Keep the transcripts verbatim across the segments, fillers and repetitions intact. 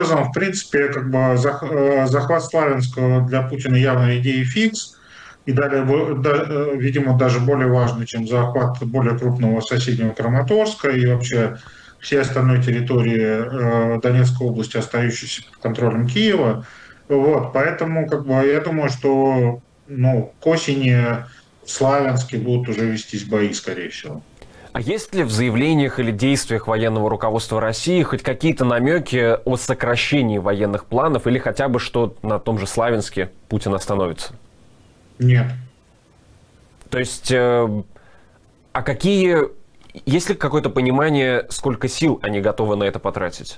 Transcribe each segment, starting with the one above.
в принципе, как бы зах- э, захват Славянского для Путина явно идея фикс, и далее, бо- да- э, видимо, даже более важный, чем захват более крупного соседнего Краматорска и вообще всей остальной территории э, Донецкой области, остающейся под контролем Киева. Вот, поэтому, как бы, я думаю, что, ну, к осени в Славянске будут уже вестись бои, скорее всего. А есть ли в заявлениях или действиях военного руководства России хоть какие-то намеки о сокращении военных планов или хотя бы что на том же Славянске Путин остановится? Нет. То есть, э, а какие... Есть ли какое-то понимание, сколько сил они готовы на это потратить?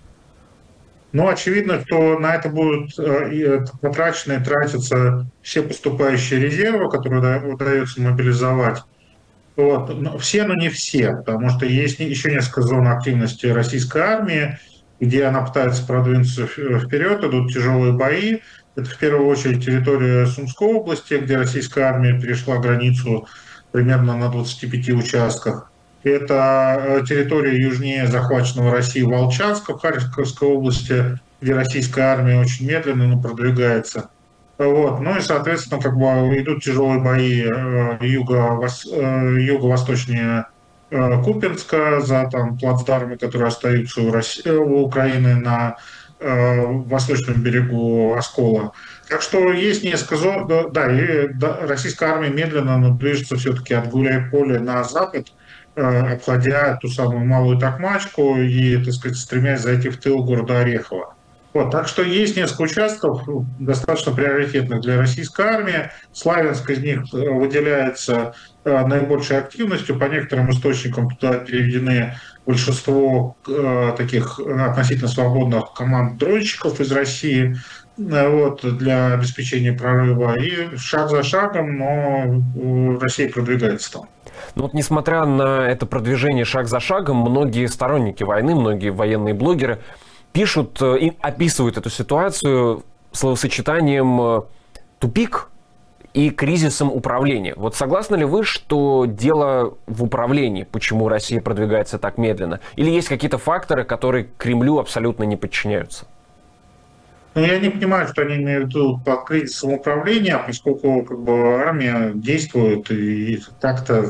Ну, очевидно, что на это будут э, и, э, потрачены, тратятся все поступающие резервы, которые уда- удается мобилизовать. Вот. Но все, но не все, потому что есть не- еще несколько зон активности российской армии, где она пытается продвинуться в- э, вперед, идут тяжелые бои. Это в первую очередь территория Сумской области, где российская армия перешла границу примерно на двадцати пяти участках. Это э, территория южнее захваченного Россией Волчанска в Харьковской области, где российская армия очень медленно, но продвигается. Вот. Ну и, соответственно, как бы идут тяжелые бои э, юго, э, юго-восточнее э, Купенска за там плацдармы, которые остаются у, России, у Украины на э, восточном берегу Оскола. Так что есть несколько зон, да, да, и да, российская армия медленно, но движется все-таки от Гуляй-Поля на запад, э, обходя ту самую Малую Токмачку и, так сказать, стремясь зайти в тыл города Орехово. Вот, так что есть несколько участков, ну, достаточно приоритетных для российской армии. Славянск из них э, выделяется э, наибольшей активностью. По некоторым источникам туда переведены большинство э, таких относительно свободных команд дронщиков из России, э, вот, для обеспечения прорыва. И шаг за шагом, но э, Россия продвигается там. Ну вот, несмотря на это продвижение шаг за шагом, многие сторонники войны, многие военные блогеры пишут и описывают эту ситуацию словосочетанием «тупик» и «кризисом управления». Вот согласны ли вы, что дело в управлении, почему Россия продвигается так медленно? Или есть какие-то факторы, которые Кремлю абсолютно не подчиняются? Ну, я не понимаю, что они имеют в виду под кризисом управления, поскольку как бы армия действует и как-то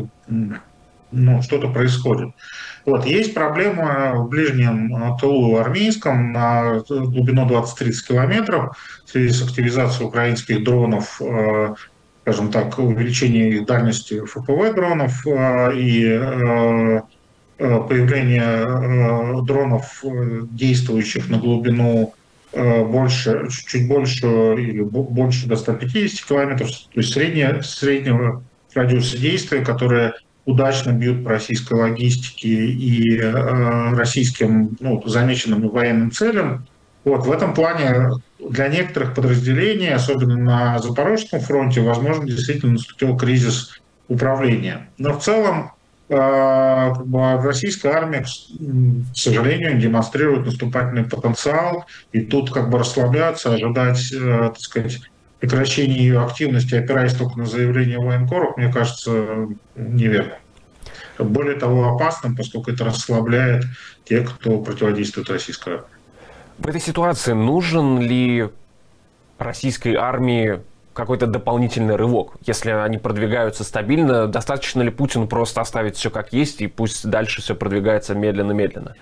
ну, что-то происходит. Вот. Есть проблема в ближнем тылу армейском на глубину двадцать-тридцать километров в связи с активизацией украинских дронов, э, скажем так, увеличение их дальности эф пэ вэ дронов э, и э, э, появление э, дронов, э, действующих на глубину э, больше, чуть больше или больше до ста пятидесяти километров, то есть среднее, среднего радиуса действия, которые удачно бьют по российской логистике и э, российским ну, замеченным военным целям. Вот, в этом плане для некоторых подразделений, особенно на Запорожском фронте, возможно, действительно наступил кризис управления. Но в целом э, как бы российская армия, к сожалению, демонстрирует наступательный потенциал, и тут как бы расслабляться, ожидать, э, так сказать, прекращение ее активности, опираясь только на заявление военкоров, мне кажется, неверно. Более того, опасным, поскольку это расслабляет тех, кто противодействует российской армии. В этой ситуации нужен ли российской армии какой-то дополнительный рывок? Если они продвигаются стабильно, достаточно ли Путину просто оставить все как есть и пусть дальше все продвигается медленно-медленно?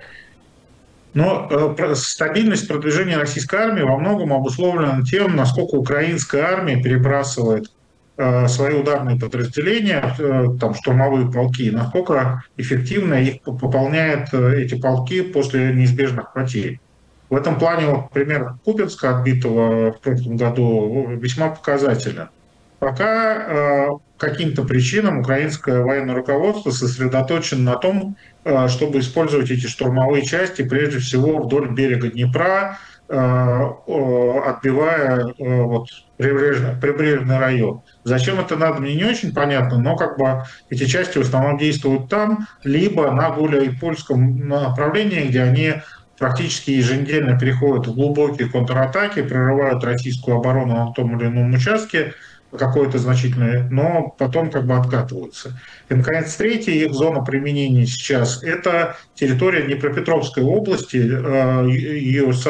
Но э, стабильность продвижения российской армии во многом обусловлена тем, насколько украинская армия перебрасывает э, свои ударные подразделения, э, там, штурмовые полки, насколько эффективно их пополняет э, эти полки после неизбежных потерь. В этом плане вот, пример Купенска, отбитого в прошлом году, весьма показателен. Пока э, каким-то причинам украинское военное руководство сосредоточено на том, э, чтобы использовать эти штурмовые части прежде всего вдоль берега Днепра, э, э, отбивая э, вот, прибрежный, прибрежный район. Зачем это надо, мне не очень понятно, но как бы эти части в основном действуют там, либо на Гуляй-Польском направлении, где они практически еженедельно переходят в глубокие контратаки, прорывают российскую оборону на том или ином участке, какое-то значительное, но потом как бы откатываются. И, наконец, третья их зона применения сейчас – это территория Днепропетровской области, ее